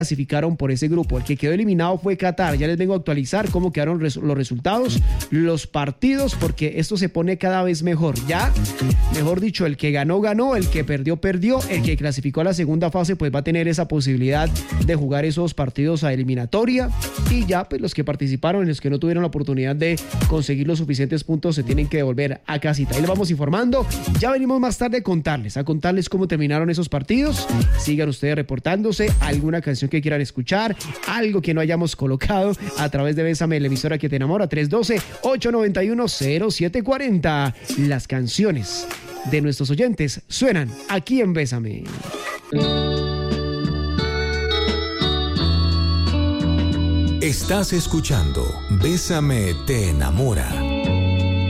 clasificaron por ese grupo. El que quedó eliminado fue Qatar. Ya les vengo a actualizar cómo quedaron los resultados, los partidos, porque esto se pone cada vez mejor. Ya, mejor dicho, el que ganó, ganó, el que perdió, perdió, el que clasificó a la segunda fase, pues va a tener esa posibilidad de jugar esos partidos a eliminatoria, y ya, pues los que participaron, los que no tuvieron la oportunidad de conseguir los suficientes puntos, se tienen que devolver a casita. Ahí les vamos informando. Ya venimos más tarde a contarles cómo terminaron esos partidos. Sigan ustedes reportándose, alguna canción que quieran escuchar, algo que no hayamos colocado a través de Bésame, la emisora que te enamora, 312-891-0740. Las canciones de nuestros oyentes suenan aquí en Bésame. Estás escuchando Bésame te enamora.